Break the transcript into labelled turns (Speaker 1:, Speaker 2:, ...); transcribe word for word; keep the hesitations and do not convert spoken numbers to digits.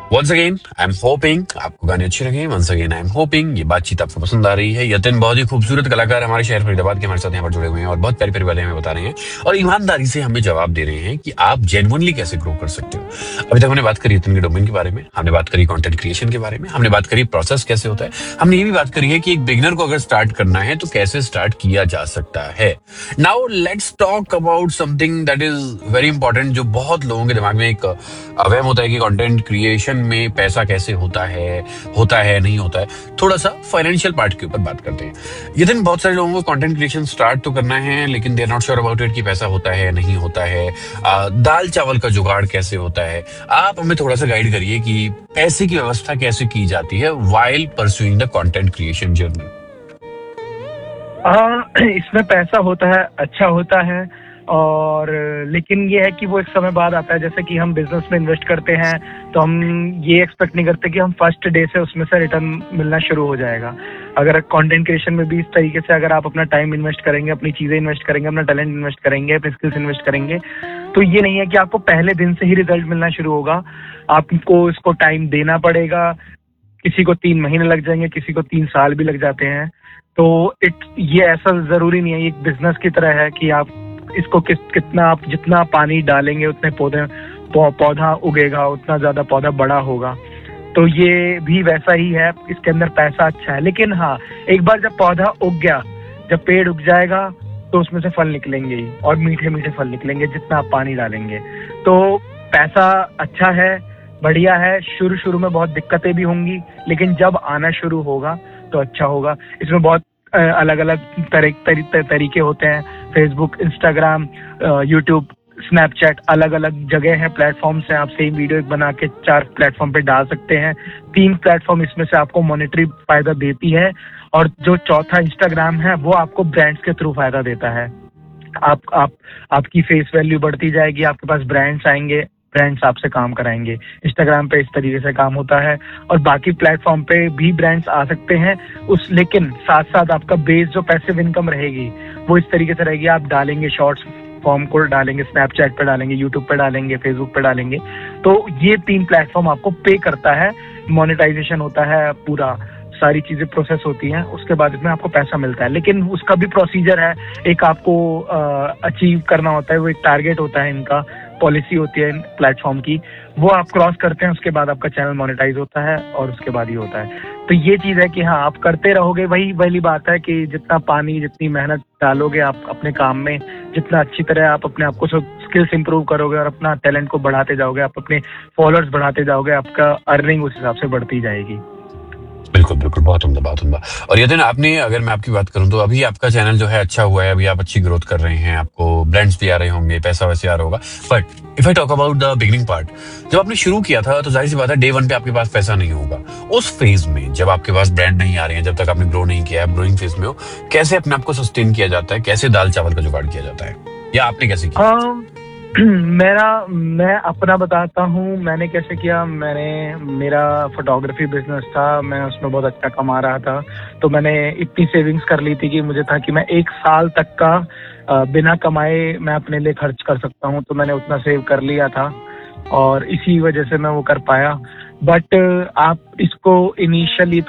Speaker 1: Once again I am hoping आपको गाने अच्छे लगे। Once again I am hoping ये बातचीत आपको पसंद आ रही है। यतिन बहुत ही खूबसूरत कलाकार हमारे शहर फरीदाबाद के हमारे साथ यहाँ पर जुड़े हुए हैं और बहुत प्यारी प्यारी बातें हमें बता रहे हैं और ईमानदारी से हमें जवाब दे रहे हैं कि आप जेन्युइनली कैसे ग्रो कर सकते हो। अभी तक हमने बात करी यतिन के डोमेन के बारे में, हमने बात करी कंटेंट क्रिएशन के बारे में, हमने बात करी प्रोसेस कैसे होता है, हमने ये भी बात करी है कि एक बिगिनर को अगर स्टार्ट करना है तो कैसे स्टार्ट किया जा सकता है। Now let's talk about something that is very important, जो बहुत लोगों के दिमाग में एक अवहम होता है कि कंटेंट क्रिएशन में पैसा कैसे होता है, होता है नहीं होता है। थोड़ा सा फाइनेंशियल पार्ट के ऊपर बात करते हैं। ये दिन बहुत सारे लोगों को कंटेंट क्रिएशन स्टार्ट तो करना है लेकिन they are not sure about it कि पैसा होता है नहीं होता है। आ, दाल चावल का जुगाड़ कैसे होता है। आप हमें थोड़ा सा गाइड करिए कि पैसे की व्यवस्था कैसे की जाती है while pursuing the content creation journey.
Speaker 2: हाँ, इसमें पैसा होता है, अच्छा होता है, और लेकिन ये है कि वो एक समय बाद आता है। जैसे कि हम बिजनेस में इन्वेस्ट करते हैं तो हम ये एक्सपेक्ट नहीं करते कि हम फर्स्ट डे से उसमें से रिटर्न मिलना शुरू हो जाएगा। अगर कंटेंट क्रिएशन में भी इस तरीके से अगर आप अपना टाइम इन्वेस्ट करेंगे, अपनी चीजें इन्वेस्ट करेंगे, अपना टैलेंट इन्वेस्ट करेंगे, अपने स्किल्स इन्वेस्ट करेंगे, तो ये नहीं है कि आपको पहले दिन से ही रिजल्ट मिलना शुरू होगा। आपको इसको टाइम देना पड़ेगा। किसी को तीन महीने लग जाएंगे, किसी को तीन साल भी लग जाते हैं। तो इट ये ऐसा जरूरी नहीं है, एक बिजनेस की तरह है कि आप इसको किस कितना आप जितना पानी डालेंगे उतने पौधे पौ, पौधा उगेगा, उतना ज्यादा पौधा बड़ा होगा। तो ये भी वैसा ही है, इसके अंदर पैसा अच्छा है। लेकिन हाँ, एक बार जब पौधा उग गया, जब पेड़ उग जाएगा तो उसमें से फल निकलेंगे ही, और मीठे मीठे फल निकलेंगे जितना आप पानी डालेंगे। तो पैसा अच्छा है, बढ़िया है। शुरू शुरू में बहुत दिक्कतें भी होंगी, लेकिन जब आना शुरू होगा तो अच्छा होगा। इसमें बहुत अलग अलग तरी, तरी, तरीके होते हैं। फेसबुक, इंस्टाग्राम, यूट्यूब, स्नैपचैट, अलग अलग जगह है, प्लेटफॉर्म्स हैं। आप सेम वीडियो बना के चार प्लेटफॉर्म पे डाल सकते हैं। तीन प्लेटफॉर्म इसमें से आपको मॉनेटरी फायदा देती है, और जो चौथा इंस्टाग्राम है वो आपको ब्रांड्स के थ्रू फायदा देता है। आप आप आपकी फेस वैल्यू बढ़ती जाएगी, आपके पास ब्रांड्स आएंगे, ब्रांड्स आपसे काम कराएंगे। इंस्टाग्राम पे इस तरीके से काम होता है, और बाकी प्लेटफॉर्म पे भी ब्रांड्स आ सकते हैं उस लेकिन साथ साथ आपका बेस जो पैसिव इनकम रहेगी वो इस तरीके से रहेगी। आप डालेंगे शॉर्ट्स फॉर्म को डालेंगे, स्नैपचैट पे डालेंगे, यूट्यूब पे डालेंगे, फेसबुक पे डालेंगे, तो ये तीन प्लेटफॉर्म आपको पे करता है। मोनेटाइजेशन होता है, पूरा सारी चीजें प्रोसेस होती हैं, उसके बाद इसमें आपको पैसा मिलता है। लेकिन उसका भी प्रोसीजर है, एक आपको अचीव करना होता है, वो एक टारगेट होता है, इनका पॉलिसी होती है प्लेटफॉर्म की, वो आप क्रॉस करते हैं, उसके बाद आपका चैनल मोनेटाइज होता है, और उसके बाद ही होता है। तो ये चीज है कि हाँ, आप करते रहोगे। वही वाली बात है कि जितना पानी, जितनी मेहनत डालोगे आप अपने काम में, जितना अच्छी तरह आप अपने आप को स्किल्स इंप्रूव करोगे और अपना टैलेंट को बढ़ाते जाओगे, आप अपने फॉलोअर्स बढ़ाते जाओगे, आपका अर्निंग उस हिसाब से बढ़ती जाएगी।
Speaker 1: बिल्कुल बिल्कुल, बहुत उम्दा बहुत उम्दा। और यतिन, आपने, अगर मैं आपकी बात करूं तो अभी आपका चैनल जो है अच्छा हुआ है, अभी आप अच्छी ग्रोथ कर रहे हैं, आपको ब्रांड्स भी आ रहे होंगे, पैसा वैसे आ रहा होगा। But if I talk about the beginning part, जब आपने शुरू किया था तो जाहिर सी बात है डे वन पे आपके पास पैसा नहीं होगा। उस फेज में जब आपके पास ब्रांड नहीं आ रहे हैं, जब तक आपने ग्रो नहीं किया है, ग्रोइंग फेज में हो, कैसे अपने आप को सस्टेन किया जाता है, कैसे दाल चावल का जुगाड़ किया जाता है, या आपने कैसे किया?
Speaker 2: मेरा मैं अपना बताता हूँ, मैंने कैसे किया। मैंने मेरा फोटोग्राफी बिजनेस था, मैं उसमें बहुत अच्छा कमा रहा था। तो मैंने इतनी सेविंग्स कर ली थी कि मुझे था कि मैं एक साल तक का बिना कमाए मैं अपने लिए खर्च कर सकता हूँ। तो मैंने उतना सेव कर लिया था, और इसी वजह से मैं वो कर पाया। बट आप इसको इनिशियली